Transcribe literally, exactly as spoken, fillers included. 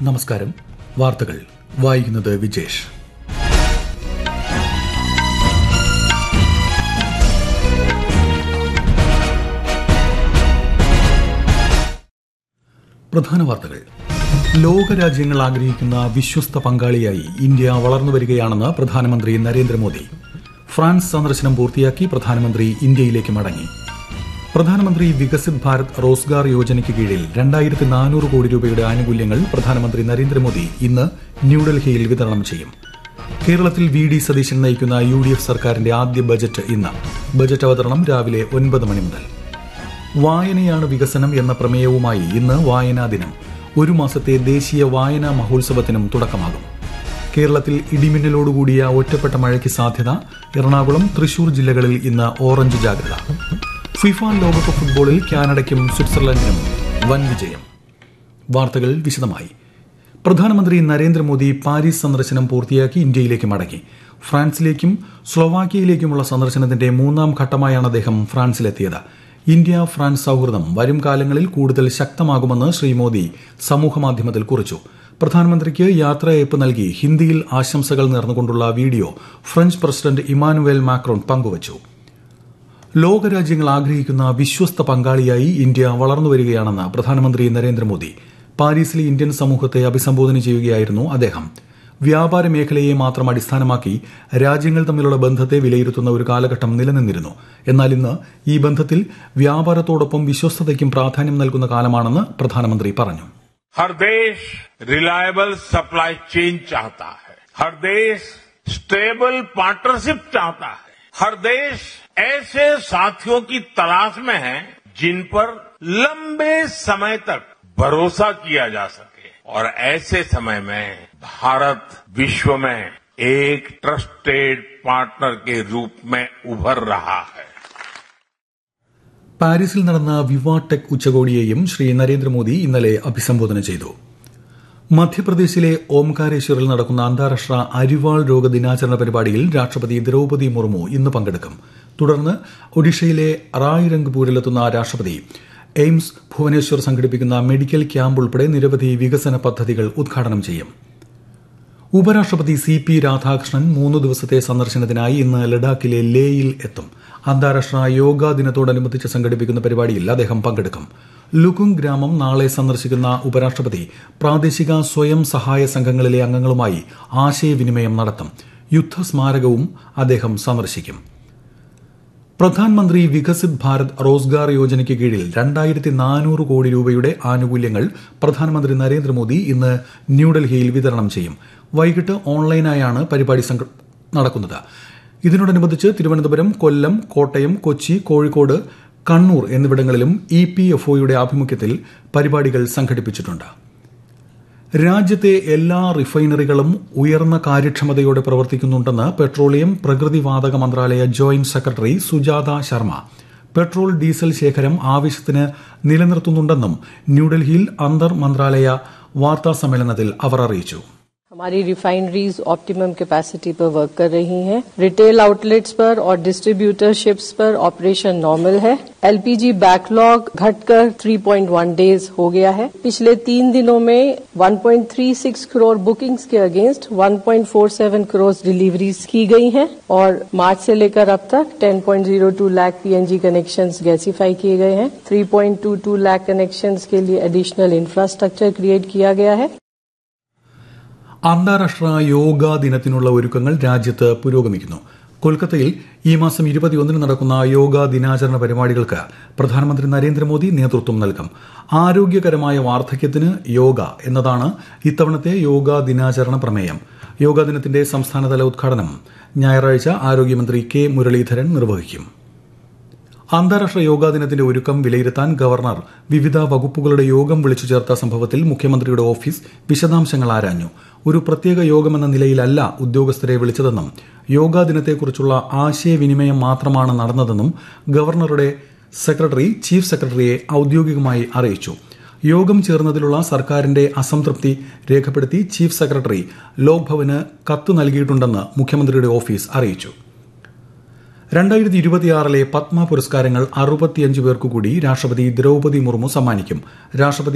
നമസ്കാരം. വാർത്തകൾ വായിക്കുന്നത് വിജേഷ്. പ്രധാന വാർത്തകൾ. ലോകരാജ്യങ്ങൾ ആഗ്രഹിക്കുന്ന വിശ്വസ്ത പങ്കാളിയായി ഇന്ത്യ വളർന്നുവരികയാണെന്ന് പ്രധാനമന്ത്രി നരേന്ദ്രമോദി. ഫ്രാൻസ് സന്ദർശനം പൂർത്തിയാക്കി പ്രധാനമന്ത്രി ഇന്ത്യയിലേക്ക് മടങ്ങി. പ്രധാനമന്ത്രി വികസിത് ഭാരത് റോസ്ഗാർ യോജനയ്ക്ക് കീഴിൽ രണ്ടായിരത്തി നാനൂറ് കോടി രൂപയുടെ ആനുകൂല്യങ്ങൾ പ്രധാനമന്ത്രി നരേന്ദ്രമോദി ഇന്ന് ന്യൂഡൽഹിയിൽ വിതരണം ചെയ്യും. കേരളത്തിൽ വി ഡി സതീശൻ നയിക്കുന്ന യു ഡി എഫ് സർക്കാരിന്റെ ആദ്യ ബജറ്റ് ഇന്ന്. ബജറ്റ് അവതരണം രാവിലെ ഒൻപത് മണി മുതൽ. വായനയാണ് വികസനം എന്ന പ്രമേയവുമായി ഇന്ന് വായനാ ദിനം. ഒരു മാസത്തെ ദേശീയ വായനാ മഹോത്സവത്തിനും തുടക്കമാകും. കേരളത്തിൽ ഇടിമിന്നലോടുകൂടിയ ഒറ്റപ്പെട്ട മഴയ്ക്ക് സാധ്യത. എറണാകുളം, തൃശൂർ ജില്ലകളിൽ ഇന്ന് ഓറഞ്ച് ജാഗ്രത. ഫിഫ ലോകകപ്പ് ഫുട്ബോളിൽ കാനഡയ്ക്കും സ്വിറ്റ്സർലൻഡിനും വൻ വിജയം. വാർത്തകൾ വിശദമായി. പ്രധാനമന്ത്രി നരേന്ദ്രമോദി പാരീസ് സന്ദർശനം പൂർത്തിയാക്കി ഇന്ത്യയിലേക്ക് മടങ്ങി. ഫ്രാൻസിലേക്കും സ്ലൊവാക്യയിലേക്കുമുള്ള സന്ദർശനത്തിന്റെ മൂന്നാം ഘട്ടമായാണ് അദ്ദേഹം ഫ്രാൻസിലെത്തിയത്. ഇന്ത്യ ഫ്രാൻസ് സൌഹൃദം വരും കാലങ്ങളിൽ കൂടുതൽ ശക്തമാകുമെന്ന് ശ്രീ മോദി സമൂഹമാധ്യമത്തിൽ കുറിച്ചു. പ്രധാനമന്ത്രിക്ക് യാത്രയയപ്പ് നൽകി ഹിന്ദിയിൽ ആശംസകൾ നേർന്നുകൊണ്ടുള്ള video French president Emmanuel Macron പങ്കുവച്ചു. ലോകരാജ്യങ്ങൾ ആഗ്രഹിക്കുന്ന വിശ്വസ്ത പങ്കാളിയായി ഇന്ത്യ വളർന്നുവരികയാണെന്ന് പ്രധാനമന്ത്രി നരേന്ദ്രമോദി. പാരീസിലെ ഇന്ത്യൻ സമൂഹത്തെ അഭിസംബോധന ചെയ്യുകയായിരുന്നു അദ്ദേഹം. വ്യാപാര മേഖലയെ മാത്രം അടിസ്ഥാനമാക്കി രാജ്യങ്ങൾ തമ്മിലുള്ള ബന്ധത്തെ വിലയിരുത്തുന്ന ഒരു കാലഘട്ടം നിലനിന്നിരുന്നു. എന്നാൽ ഇന്ന് ഈ ബന്ധത്തിൽ വ്യാപാരത്തോടൊപ്പം വിശ്വസ്തതയ്ക്കും പ്രാധാന്യം നൽകുന്ന കാലമാണെന്ന് പ്രധാനമന്ത്രി പറഞ്ഞു. हर देश रिलायबल सप्लाई चेन चाहता है. हर देश स्टेबल पार्टनरशिप चाहता है. हर देश ऐसे साथियों की तलाश में है जिन पर लंबे समय तक भरोसा किया जा सके. और ऐसे समय में भारत विश्व में एक ट्रस्टेड पार्टनर के रूप में उभर रहा है. പാരീസിൽ നടന്ന വിവാ ടെക് ഉച്ചകോടിയെയും ശ്രീ നരേന്ദ്രമോദി ഇന്നലെ അഭിസംബോധന ചെയ്തു. മധ്യപ്രദേശിലെ ഓംകാരേശ്വറിൽ നടക്കുന്ന അന്താരാഷ്ട്ര അരിവാൾ രോഗ ദിനാചരണ പരിപാടിയിൽ രാഷ്ട്രപതി ദ്രൌപദി മുർമു ഇന്ന് പങ്കെടുക്കും. തുടർന്ന് ഒഡീഷയിലെ റായ്രംഗ്പൂരിലെത്തുന്ന രാഷ്ട്രപതി എയിംസ് ഭുവനേശ്വർ സംഘടിപ്പിക്കുന്ന മെഡിക്കൽ ക്യാമ്പ് ഉൾപ്പെടെ നിരവധി വികസന പദ്ധതികൾ ഉദ്ഘാടനം ചെയ്യും. ഉപരാഷ്ട്രപതി സി പി രാധാകൃഷ്ണൻ മൂന്ന് ദിവസത്തെ സന്ദർശനത്തിനായി ഇന്ന് ലഡാക്കിലെ ലേയിൽ എത്തും. അന്താരാഷ്ട്ര യോഗാ ദിനത്തോടനുബന്ധിച്ച് സംഘടിപ്പിക്കുന്ന പരിപാടിയിൽ അദ്ദേഹം പങ്കെടുക്കും. ലുകുങ് ഗ്രാമം നാളെ സന്ദർശിക്കുന്ന ഉപരാഷ്ട്രപതി പ്രാദേശിക സ്വയം സഹായ സംഘങ്ങളിലെ അംഗങ്ങളുമായി ആശയവിനിമയം നടത്തും. യുദ്ധസ്മാരകവും അദ്ദേഹം സന്ദർശിക്കും. പ്രധാനമന്ത്രി വികസിത് ഭാരത് റോസ്ഗാർ യോജനയ്ക്ക് കീഴിൽ രണ്ടായിരത്തി നാനൂറ് കോടി രൂപയുടെ ആനുകൂല്യങ്ങൾ പ്രധാനമന്ത്രി നരേന്ദ്രമോദി ഇന്ന് ന്യൂഡൽഹിയിൽ വിതരണം ചെയ്യും. വൈകിട്ട് ഓൺലൈനായാണ് പരിപാടി നടക്കുന്നത്. ഇതിനോടനുബന്ധിച്ച് തിരുവനന്തപുരം, കൊല്ലം, കോട്ടയം, കൊച്ചി, കോഴിക്കോട്, കണ്ണൂർ എന്നിവിടങ്ങളിലും ഇ പി എഫ് ഒയുടെ ആഭിമുഖ്യത്തിൽ പരിപാടികൾ സംഘടിപ്പിച്ചിട്ടുണ്ട്. രാജ്യത്തെ എല്ലാ റിഫൈനറികളും ഉയർന്ന കാര്യക്ഷമതയോടെ പ്രവർത്തിക്കുന്നുണ്ടെന്ന് പെട്രോളിയം പ്രകൃതിവാതക മന്ത്രാലയ joint secretary Sujatha Sharma. Petrol, diesel ശേഖരം ആവശ്യത്തിന് നിലനിർത്തുന്നുണ്ടെന്നും ന്യൂഡൽഹിയിൽ അന്തർ മന്ത്രാലയ വാർത്താ സമ്മേളനത്തിൽ അവർ അറിയിച്ചു. हमारी रिफाइनरीज ऑप्टिमम कैपेसिटी पर वर्क कर रही हैं. रिटेल आउटलेट्स पर और डिस्ट्रीब्यूटरशिप्स पर ऑपरेशन नॉर्मल है. एलपीजी बैकलॉग घटकर तीन पॉइंट एक डेज हो गया है. पिछले तीन दिनों में एक पॉइंट तीन छह करोड़ बुकिंग्स के अगेंस्ट एक पॉइंट चार सात करोड़ डिलीवरीज की गई हैं और मार्च से लेकर अब तक दस पॉइंट शून्य दो लाख पीएनजी कनेक्शंस गैसीफाई किए गए हैं. तीन पॉइंट दो दो लाख कनेक्शंस के लिए एडिशनल इंफ्रास्ट्रक्चर क्रिएट किया गया है. അന്താരാഷ്ട്ര യോഗാ ദിനത്തിനുള്ള ഒരുക്കങ്ങൾ രാജ്യത്ത് പുരോഗമിക്കുന്നു. കൊൽക്കത്തയിൽ ഈ മാസം ഇരുപത്തിയൊന്നിന് നടക്കുന്ന യോഗാ ദിനാചരണ പരിപാടികൾക്ക് പ്രധാനമന്ത്രി നരേന്ദ്രമോദി നേതൃത്വം നൽകും. ആരോഗ്യകരമായ വാർദ്ധക്യത്തിന് യോഗ എന്നതാണ് ഇത്തവണത്തെ യോഗാ ദിനാചരണ പ്രമേയം. യോഗാ ദിനത്തിന്റെ സംസ്ഥാനതല ഉദ്ഘാടനം ഞായറാഴ്ച ആരോഗ്യമന്ത്രി കെ മുരളീധരൻ നിർവഹിക്കും. അന്താരാഷ്ട്ര യോഗാ ദിനത്തിന്റെ ഒരുക്കം വിലയിരുത്താൻ ഗവർണർ വിവിധ വകുപ്പുകളുടെ യോഗം വിളിച്ചു ചേർത്ത സംഭവത്തിൽ മുഖ്യമന്ത്രിയുടെ ഓഫീസ് വിശദാംശങ്ങൾ ആരാഞ്ഞു. ഒരു പ്രത്യേക യോഗമെന്ന നിലയിലല്ല ഉദ്യോഗസ്ഥരെ വിളിച്ചതെന്നും യോഗാ ദിനത്തെക്കുറിച്ചുള്ള ആശയവിനിമയം മാത്രമാണ് നടന്നതെന്നും ഗവർണറുടെ സെക്രട്ടറി ചീഫ് സെക്രട്ടറിയെ ഔദ്യോഗികമായി അറിയിച്ചു. യോഗം ചേർന്നതിലുള്ള സർക്കാരിന്റെ അസംതൃപ്തി രേഖപ്പെടുത്തി ചീഫ് സെക്രട്ടറി ലോക്ഭവന് കത്ത് നൽകിയിട്ടുണ്ടെന്ന് മുഖ്യമന്ത്രിയുടെ ഓഫീസ് അറിയിച്ചു. രണ്ടായിരത്തി ഇരുപത്തിയാറിലെ പത്മ പുരസ്കാരങ്ങൾ അറുപത്തിയഞ്ച് പേർക്കുകൂടി രാഷ്ട്രപതി ദ്രൌപദി മുർമു സമ്മാനിക്കും. രാഷ്ട്രപതി